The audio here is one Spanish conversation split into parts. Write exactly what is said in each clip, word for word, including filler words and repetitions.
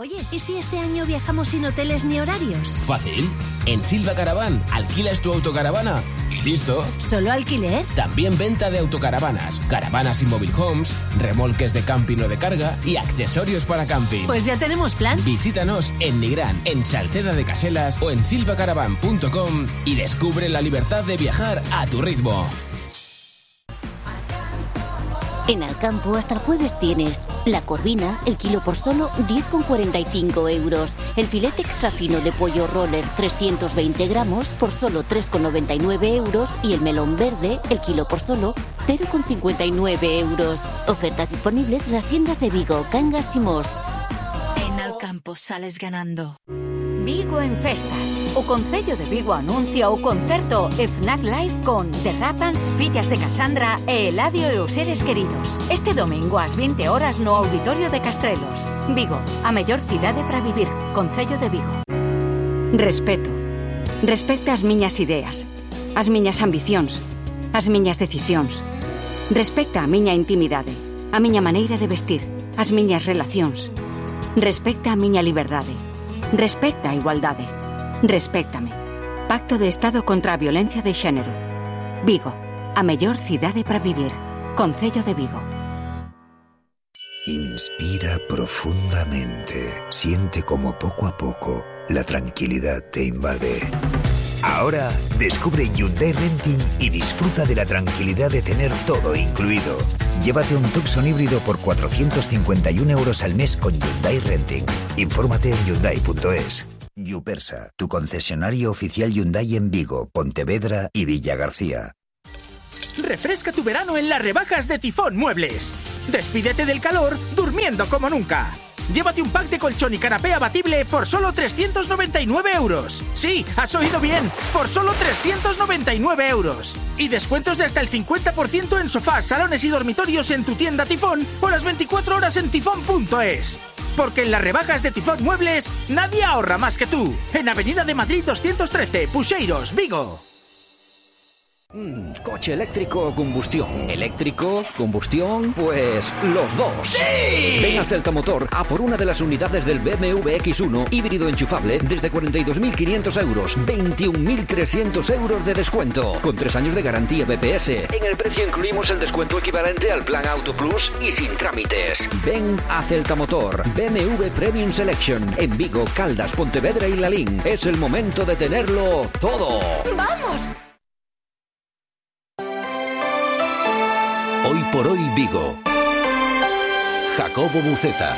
Oye, ¿y si este año viajamos sin hoteles ni horarios? Fácil. En Silva Caravan alquilas tu autocaravana y listo. ¿Solo alquiler? También venta de autocaravanas, caravanas y mobile homes, remolques de camping o de carga y accesorios para camping. Pues ya tenemos plan. Visítanos en Nigrán, en Salceda de Caselas o en silvacaravan punto com y descubre la libertad de viajar a tu ritmo. En Alcampo hasta el jueves tienes la corvina, el kilo por solo diez con cuarenta y cinco euros. El filete extra fino de pollo roller trescientos veinte gramos por solo tres con noventa y nueve euros. Y el melón verde, el kilo por solo cero con cincuenta y nueve euros. Ofertas disponibles en las tiendas de Vigo, Cangas y Mos. En Alcampo sales ganando. Vigo en festas. O Concello de Vigo anuncia o concerto Fnac Live con The Rapans, Fillas de Casandra e Eladio e os seres queridos. Este domingo ás vinte horas no Auditorio de Castrelos. Vigo, a mellor cidade para vivir. Concello de Vigo. Respeto. Respecta as miñas ideas, as miñas ambicións, as miñas decisións. Respecta a miña intimidade, a miña maneira de vestir, as miñas relacións. Respecta a miña liberdade. Respecta a igualdade. Respéctame. Pacto de Estado contra a Violencia de Xénero. Vigo, a mellor cidade para vivir. Concello de Vigo. Inspira profundamente. Siente como poco a poco la tranquilidad te invade. Ahora descubre Hyundai Renting y disfruta de la tranquilidad de tener todo incluido. Llévate un Tucson híbrido por cuatrocientos cincuenta y un euros al mes con Hyundai Renting. Infórmate en hyundai punto es. Yupersa, tu concesionario oficial Hyundai en Vigo, Pontevedra y Villa García. Refresca tu verano en las rebajas de Tifón Muebles. Despídete del calor durmiendo como nunca. Llévate un pack de colchón y canapé abatible por solo trescientos noventa y nueve euros. Sí, has oído bien, por solo trescientos noventa y nueve euros. Y descuentos de hasta el cincuenta por ciento en sofás, salones y dormitorios en tu tienda Tifón o las veinticuatro horas en tifón punto es. Porque en las rebajas de Tifón Muebles nadie ahorra más que tú. En Avenida de Madrid doscientos trece, Puxeiros, Vigo. Mm, ¿Coche eléctrico o combustión? ¿Eléctrico? ¿Combustión? Pues los dos. ¡Sí! Ven a Celta Motor a por una de las unidades del B M W X uno híbrido enchufable desde cuarenta y dos mil quinientos euros, veintiún mil trescientos euros de descuento, con tres años de garantía B P S. En el precio incluimos el descuento equivalente al plan Auto Plus y sin trámites. Ven a Celta Motor, B M W Premium Selection, en Vigo, Caldas, Pontevedra y Lalín. Es el momento de tenerlo todo. ¡Vamos! Hoy por hoy Vigo. Jacobo Buceta.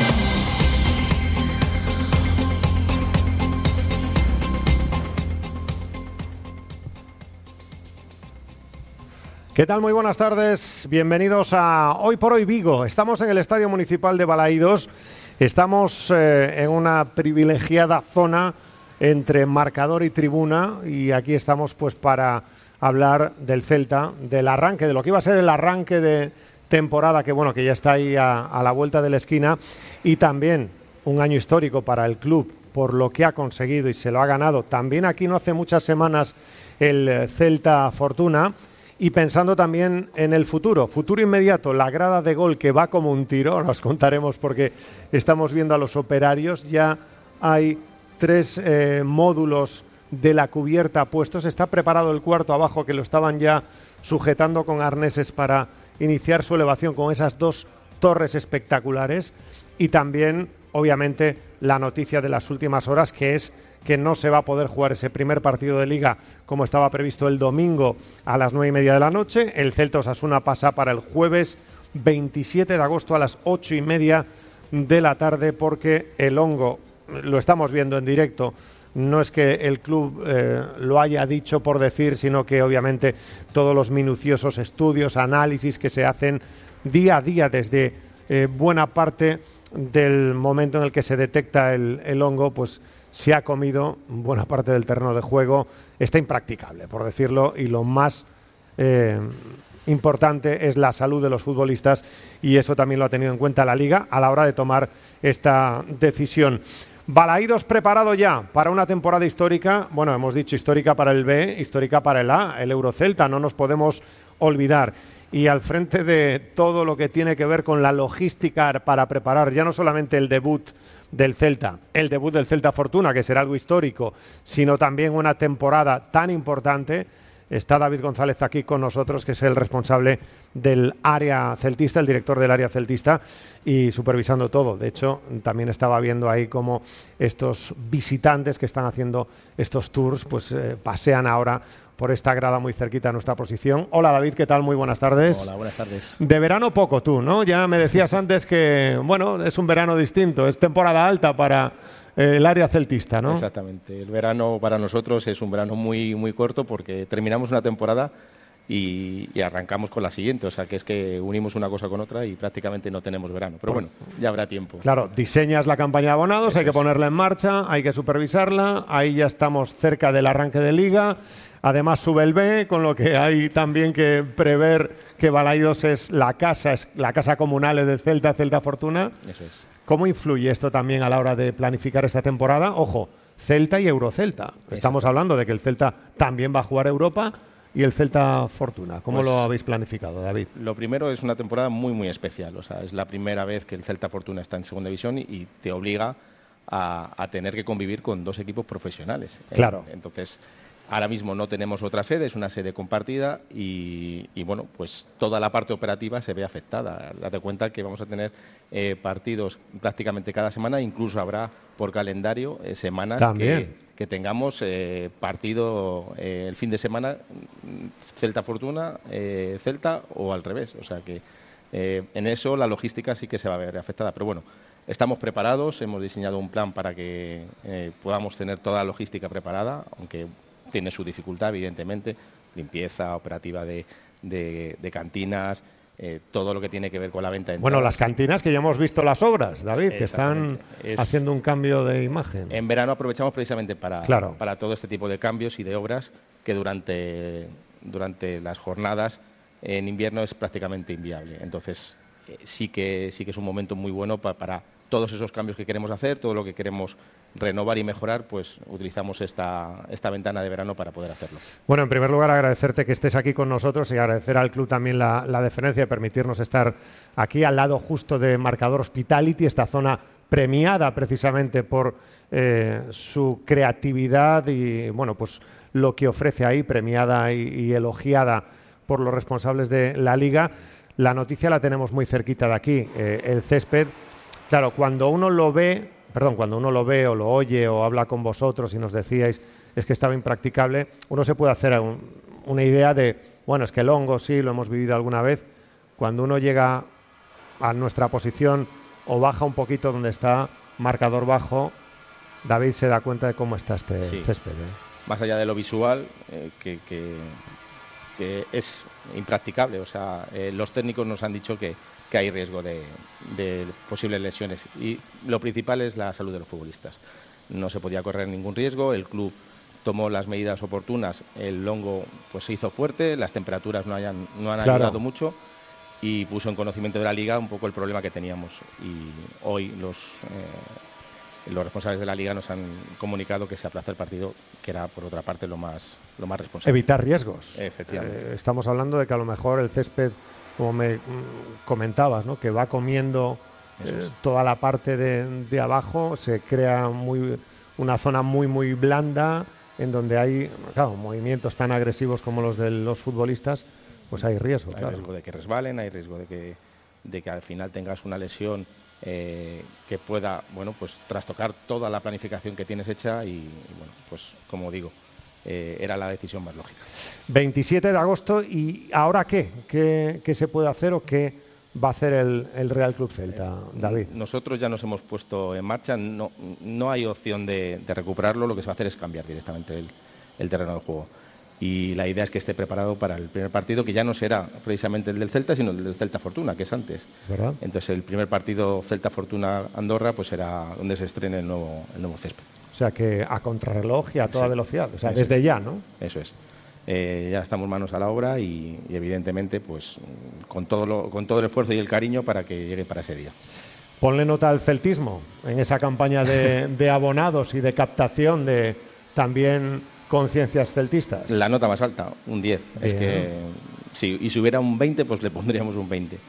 ¿Qué tal? Muy buenas tardes. Bienvenidos a Hoy por hoy Vigo. Estamos en el Estadio Municipal de Balaídos. Estamos eh, en una privilegiada zona entre marcador y tribuna y aquí estamos pues para hablar del Celta, del arranque, de lo que iba a ser el arranque de temporada, que bueno, que ya está ahí a, a la vuelta de la esquina, y también un año histórico para el club por lo que ha conseguido y se lo ha ganado. También aquí no hace muchas semanas el Celta Fortuna, y pensando también en el futuro, futuro inmediato, la grada de gol que va como un tiro, ahora os contaremos porque estamos viendo a los operarios, ya hay tres eh, módulos de la cubierta puestos, está preparado el cuarto abajo que lo estaban ya sujetando con arneses para iniciar su elevación con esas dos torres espectaculares, y también obviamente la noticia de las últimas horas, que es que no se va a poder jugar ese primer partido de Liga como estaba previsto el domingo a las nueve y media de la noche. El Celta Osasuna pasa para el jueves veintisiete de agosto a las ocho y media de la tarde, porque el hongo, lo estamos viendo en directo, no es que el club eh, lo haya dicho por decir, sino que obviamente todos los minuciosos estudios, análisis que se hacen día a día desde eh, buena parte del momento en el que se detecta el, el hongo, pues se ha comido buena parte del terreno de juego. Está impracticable, por decirlo, y lo más eh, importante es la salud de los futbolistas, y eso también lo ha tenido en cuenta la Liga a la hora de tomar esta decisión. Balaídos preparado ya para una temporada histórica, bueno, hemos dicho histórica para el B, histórica para el A, el Eurocelta, no nos podemos olvidar. Y al frente de todo lo que tiene que ver con la logística para preparar ya no solamente el debut del Celta, el debut del Celta Fortuna, que será algo histórico, sino también una temporada tan importante. Está David González aquí con nosotros, que es el responsable del área celtista, el director del área celtista, y supervisando todo. De hecho, también estaba viendo ahí cómo estos visitantes que están haciendo estos tours, pues eh, pasean ahora por esta grada muy cerquita de nuestra posición. Hola David, ¿qué tal? Muy buenas tardes. Hola, buenas tardes. De verano poco tú, ¿no? Ya me decías antes que, bueno, es un verano distinto, es temporada alta para eh, el área celtista, ¿no? Exactamente. El verano para nosotros es un verano muy, muy corto porque terminamos una temporada y, y arrancamos con la siguiente. O sea, que es que unimos una cosa con otra y prácticamente no tenemos verano. Pero bueno, ya habrá tiempo. Claro, diseñas la campaña de abonados, Eso hay que es. ponerla en marcha, hay que supervisarla, ahí ya estamos cerca del arranque de Liga. Además sube el B, con lo que hay también que prever que Balaidos es la casa, es la casa comunal del Celta, Celta Fortuna. Eso es. ¿Cómo influye esto también a la hora de planificar esta temporada? Ojo, Celta y Eurocelta. Estamos hablando de que el Celta también va a jugar Europa y el Celta Fortuna. ¿Cómo pues, lo habéis planificado, David? Lo primero es una temporada muy, muy especial. O sea, es la primera vez que el Celta Fortuna está en segunda división y, y te obliga a, a tener que convivir con dos equipos profesionales. Claro. Entonces, ahora mismo no tenemos otra sede, es una sede compartida y, y bueno, pues toda la parte operativa se ve afectada. Date cuenta que vamos a tener eh, partidos prácticamente cada semana, incluso habrá por calendario eh, semanas que, que tengamos eh, partido eh, el fin de semana Celta Fortuna, eh, Celta o al revés. O sea que eh, en eso la logística sí que se va a ver afectada, pero bueno. Estamos preparados, hemos diseñado un plan para que eh, podamos tener toda la logística preparada, aunque tiene su dificultad, evidentemente, limpieza operativa de, de, de cantinas, eh, todo lo que tiene que ver con la venta de entradas. Bueno, las cantinas que ya hemos visto las obras, David, que están es, haciendo un cambio de imagen. En verano aprovechamos precisamente para, claro. para todo este tipo de cambios y de obras que durante, durante las jornadas en invierno es prácticamente inviable. Entonces, eh, sí, que, sí que es un momento muy bueno pa, para todos esos cambios que queremos hacer, todo lo que queremos renovar y mejorar, pues utilizamos esta, esta ventana de verano para poder hacerlo. Bueno, en primer lugar agradecerte que estés aquí con nosotros y agradecer al club también la, la deferencia de permitirnos estar aquí al lado justo de Marcador Hospitality, esta zona premiada precisamente por eh, su creatividad y bueno, pues lo que ofrece ahí, premiada y, y elogiada por los responsables de la Liga. La noticia la tenemos muy cerquita de aquí, eh, el césped. Claro, cuando uno lo ve, perdón, cuando uno lo ve o lo oye o habla con vosotros y nos decíais es que estaba impracticable, uno se puede hacer un, una idea de, bueno, es que el hongo sí, lo hemos vivido alguna vez. Cuando uno llega a nuestra posición o baja un poquito donde está marcador bajo, David se da cuenta de cómo está este sí. césped. ¿eh? Más allá de lo visual, eh, que, que, que es impracticable. O sea, eh, los técnicos nos han dicho que que hay riesgo de, de posibles lesiones y lo principal es la salud de los futbolistas. No se podía correr ningún riesgo, el club tomó las medidas oportunas, el hongo pues se hizo fuerte, las temperaturas no, hayan, no han claro. ayudado mucho y puso en conocimiento de la Liga un poco el problema que teníamos y hoy los, eh, los responsables de la Liga nos han comunicado que se aplaza el partido, que era por otra parte lo más, lo más responsable. Evitar riesgos. Efectivamente. Eh, estamos hablando de que a lo mejor el césped, como me comentabas, ¿no? que va comiendo eh, toda la parte de, de abajo, se crea muy, una zona muy muy blanda en donde hay claro, movimientos tan agresivos como los de los futbolistas, pues hay riesgo. Hay claro. riesgo de que resbalen, hay riesgo de que, de que al final tengas una lesión eh, que pueda bueno, pues trastocar toda la planificación que tienes hecha y, y bueno, pues como digo, Eh, era la decisión más lógica. veintisiete de agosto, ¿y ahora qué? ¿Qué, qué se puede hacer o qué va a hacer el, el Real Club Celta, eh, David? Nosotros ya nos hemos puesto en marcha, no, no hay opción de, de recuperarlo, lo que se va a hacer es cambiar directamente el, el terreno de juego. Y la idea es que esté preparado para el primer partido, que ya no será precisamente el del Celta, sino el del Celta Fortuna, que es antes. ¿Verdad? Entonces el primer partido Celta Fortuna Andorra pues será donde se estrene el nuevo, el nuevo césped. O sea que a contrarreloj y a toda sí. velocidad, o sea, Eso desde es. ya, ¿no? Eso es. Eh, ya estamos manos a la obra y, y evidentemente pues con todo, lo, con todo el esfuerzo y el cariño para que llegue para ese día. Ponle nota al celtismo en esa campaña de, de abonados y de captación de también conciencias celtistas. La nota más alta, un diez. Es que si, y si hubiera un veinte, pues le pondríamos un veinte.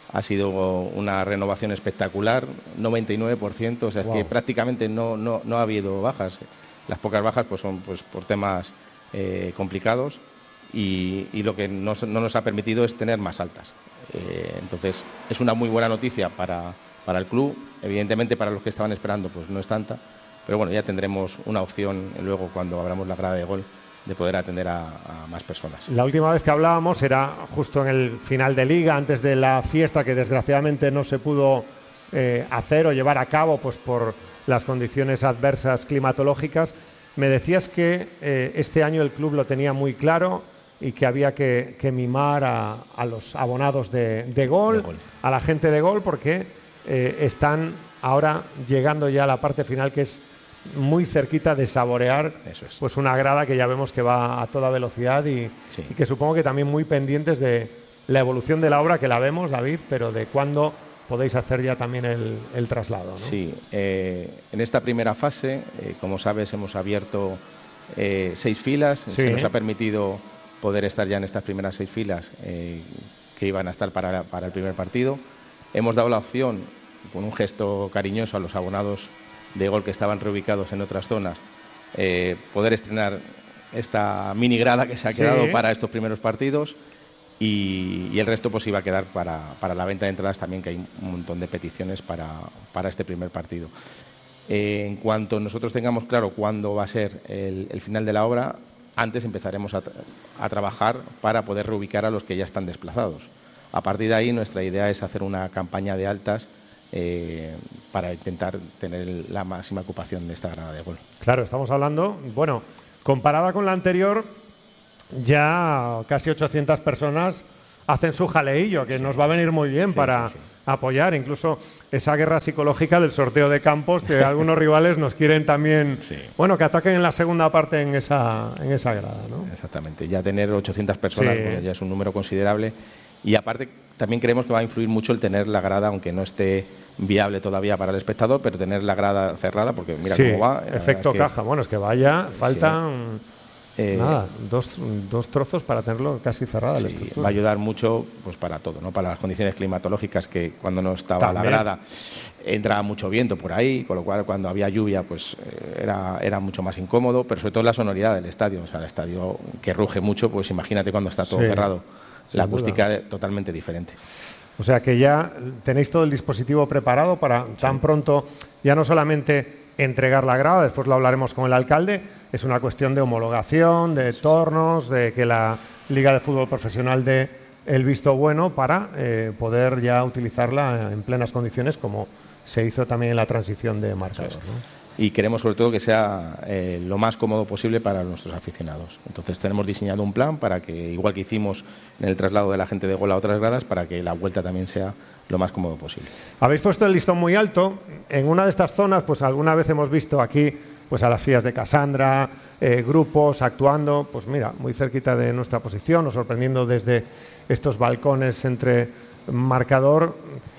ha sido una renovación espectacular, noventa y nueve por ciento, o sea, wow. Es que prácticamente no, no, no ha habido bajas. Las pocas bajas pues son pues por temas eh, complicados y, y lo que nos, no nos ha permitido es tener más altas. Eh, entonces, es una muy buena noticia para, para el club. Evidentemente, para los que estaban esperando, pues no es tanta. Pero bueno, ya tendremos una opción luego cuando abramos la grada de gol de poder atender a, a más personas. La última vez que hablábamos era justo en el final de Liga, antes de la fiesta que desgraciadamente no se pudo eh, hacer o llevar a cabo pues por las condiciones adversas climatológicas. Me decías que eh, este año el club lo tenía muy claro y que había que, que mimar a, a los abonados de, de, gol, de gol, a la gente de gol, porque eh, están ahora llegando ya a la parte final, que es muy cerquita de saborear Eso es. pues una grada que ya vemos que va a toda velocidad y, sí. y que supongo que también muy pendientes de la evolución de la obra, que la vemos, David, pero de cuándo podéis hacer ya también el, el traslado, ¿no? Sí, eh, en esta primera fase, eh, como sabes, hemos abierto eh, seis filas, sí. Se nos ha permitido poder estar ya en estas primeras seis filas eh, que iban a estar para, para el primer partido. Hemos dado la opción, con un gesto cariñoso a los abonados de gol que estaban reubicados en otras zonas, eh, poder estrenar esta mini grada que se ha quedado sí. para estos primeros partidos y, y el resto pues iba a quedar para, para la venta de entradas también, que hay un montón de peticiones para, para este primer partido. Eh, en cuanto nosotros tengamos claro cuándo va a ser el, el final de la obra, antes empezaremos a, a trabajar para poder reubicar a los que ya están desplazados. A partir de ahí nuestra idea es hacer una campaña de altas Eh, para intentar tener la máxima ocupación de esta grada de gol. Claro, estamos hablando, bueno, comparada con la anterior, ya casi ochocientas personas hacen su jaleillo, que sí. nos va a venir muy bien sí, para sí, sí. apoyar incluso esa guerra psicológica del sorteo de campos, que algunos rivales nos quieren también, sí. bueno, que ataquen en la segunda parte en esa, en esa grada, ¿no? Exactamente, ya tener ochocientas personas sí. bueno, ya es un número considerable. Y aparte también creemos que va a influir mucho el tener la grada, aunque no esté viable todavía para el espectador, pero tener la grada cerrada, porque mira sí, cómo va. Efecto caja, que, bueno, es que vaya, faltan sí. eh, nada, dos, dos trozos para tenerlo casi cerrada sí, la estructura. Va a ayudar mucho pues para todo, ¿no? Para las condiciones climatológicas, que cuando no estaba también. La grada entraba mucho viento por ahí, con lo cual cuando había lluvia pues era, era mucho más incómodo, pero sobre todo la sonoridad del estadio, o sea, el estadio que ruge mucho, pues imagínate cuando está todo sí. cerrado. La acústica es totalmente diferente. O sea que ya tenéis todo el dispositivo preparado para sí. tan pronto ya no solamente entregar la grada, después lo hablaremos con el alcalde, es una cuestión de homologación, de tornos, de que la Liga de Fútbol Profesional dé el visto bueno para eh, poder ya utilizarla en plenas condiciones, como se hizo también en la transición de marcador, ¿no? Y queremos sobre todo que sea eh, lo más cómodo posible para nuestros aficionados. Entonces tenemos diseñado un plan para que, igual que hicimos en el traslado de la gente de gol a otras gradas, para que la vuelta también sea lo más cómodo posible. Habéis puesto el listón muy alto. En una de estas zonas, pues alguna vez hemos visto aquí pues a las Fias de Casandra, eh, grupos actuando, pues mira, muy cerquita de nuestra posición, o sorprendiendo desde estos balcones entre marcador.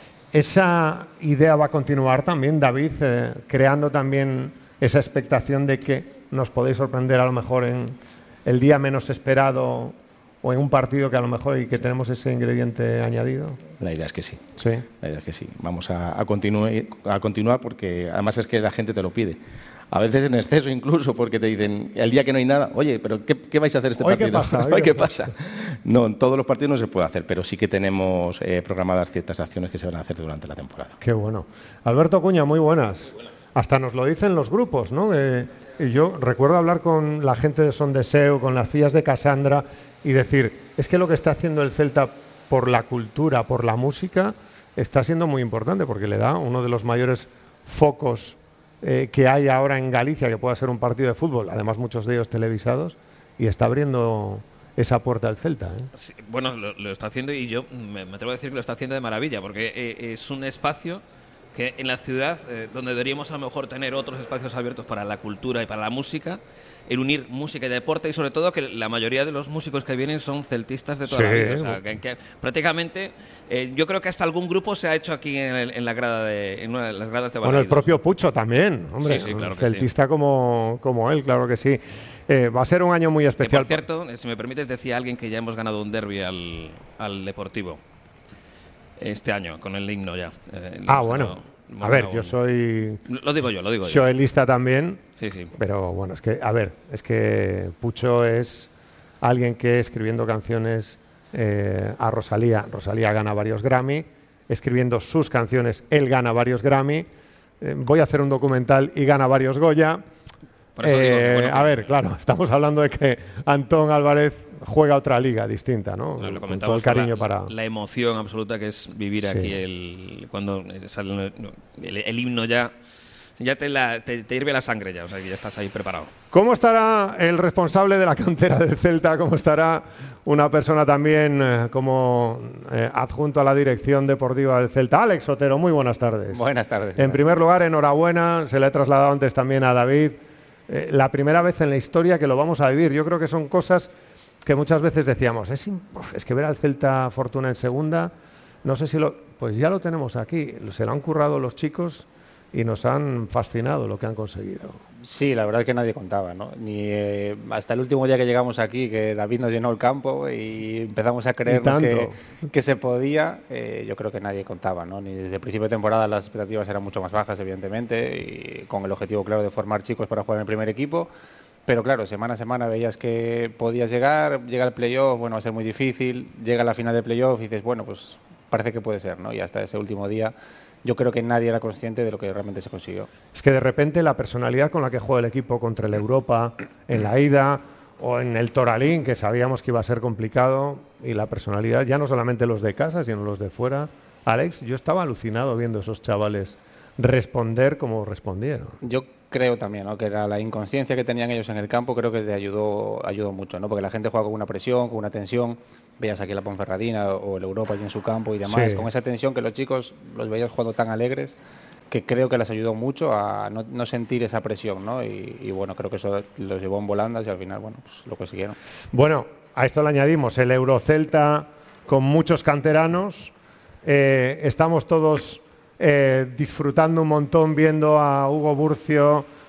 ¿Esa idea va a continuar también, David, eh, creando también esa expectación de que nos podéis sorprender a lo mejor en el día menos esperado o en un partido que a lo mejor y que tenemos ese ingrediente añadido? La idea es que sí. Sí. La idea es que sí. Vamos a, a, continuar, a continuar porque además es que la gente te lo pide. A veces en exceso incluso, porque te dicen, el día que no hay nada, oye, pero ¿qué, qué vais a hacer este ¿Hoy partido? ¿Qué pasa? ¿Hoy qué pasa? No, en todos los partidos no se puede hacer, pero sí que tenemos eh, programadas ciertas acciones que se van a hacer durante la temporada. Qué bueno. Alberto Cuña, muy buenas. Muy buenas. Hasta nos lo dicen los grupos, ¿no? Eh, y yo recuerdo hablar con la gente de Son Deseo, con las Fias de Casandra, y decir, es que lo que está haciendo el Celta por la cultura, por la música, está siendo muy importante, porque le da uno de los mayores focos Eh, que hay ahora en Galicia, que pueda ser un partido de fútbol, además muchos de ellos televisados, y está abriendo esa puerta al Celta, ¿eh? Sí, bueno, lo, lo está haciendo, y yo me, me atrevo a decir que lo está haciendo de maravilla, porque eh, es un espacio que en la ciudad, eh, donde deberíamos a lo mejor tener otros espacios abiertos para la cultura y para la música, el unir música y deporte, y sobre todo que la mayoría de los músicos que vienen son celtistas de toda sí, la vida. O sea, que, que prácticamente eh, yo creo que hasta algún grupo se ha hecho aquí en, el, en la grada de, en una de las gradas de Balaídos. Bueno, el propio Pucho también, hombre, sí, sí, claro que celtista sí. como, como él, claro que sí. Eh, va a ser un año muy especial. Que, por cierto, si me permites, decía alguien que ya hemos ganado un derbi al, al Deportivo. este año, con el himno ya. Eh, ah, bueno. A ver, yo soy... Lo digo yo, lo digo yo. Joelista también. Sí, sí. Pero bueno, es que, a ver, es que Pucho es alguien que escribiendo canciones eh, a Rosalía, Rosalía gana varios Grammy, escribiendo sus canciones, él gana varios Grammy, eh, voy a hacer un documental y gana varios Goya. Por eso digo que, Eh, bueno, a ver, claro, estamos hablando de que Antón Álvarez juega otra liga distinta, ¿no? Lo Con todo el cariño la, para... La emoción absoluta que es vivir Sí. aquí el cuando sale el, el himno ya... Ya te, la, te, te hirve la sangre ya, o sea, que ya estás ahí preparado. ¿Cómo estará el responsable de la cantera del Celta? ¿Cómo estará una persona también eh, como eh, adjunto a la dirección deportiva del Celta? Alex Otero, muy buenas tardes. Buenas tardes. En primer lugar, enhorabuena, se le he trasladado antes también a David. Eh, la primera vez en la historia que lo vamos a vivir. Yo creo que son cosas que muchas veces decíamos, es, es que ver al Celta Fortuna en segunda, no sé si lo... Pues ya lo tenemos aquí, se lo han currado los chicos y nos han fascinado lo que han conseguido. Sí, la verdad es que nadie contaba, ¿no? Ni eh, hasta el último día que llegamos aquí, que David nos llenó el campo y empezamos a creer que, que se podía, eh, yo creo que nadie contaba, ¿no? Ni desde el principio de temporada las expectativas eran mucho más bajas, evidentemente, y con el objetivo claro de formar chicos para jugar en el primer equipo. Pero claro, semana a semana veías que podías llegar, llega el playoff, bueno, va a ser muy difícil, llega la final de playoff y dices, bueno, pues parece que puede ser, ¿no? Y hasta ese último día yo creo que nadie era consciente de lo que realmente se consiguió. Es que de repente la personalidad con la que juega el equipo contra el Europa en la ida o en el Toralín, que sabíamos que iba a ser complicado, y la personalidad, ya no solamente los de casa, sino los de fuera. Alex, yo estaba alucinado viendo a esos chavales responder como respondieron. Yo creo también, ¿no?, que era la inconsciencia que tenían ellos en el campo, creo que te ayudó, ayudó mucho, ¿no? Porque la gente juega con una presión, con una tensión. Veías aquí la Ponferradina o el Europa allí en su campo y demás, Sí. con esa tensión que los chicos los veías jugando tan alegres, que creo que les ayudó mucho a no, no sentir esa presión, ¿no? Y, y bueno, creo que eso los llevó en volandas y al final, bueno, pues lo consiguieron. Bueno, a esto le añadimos el Eurocelta con muchos canteranos. Eh, estamos todos eh, disfrutando un montón viendo a Hugo Burcio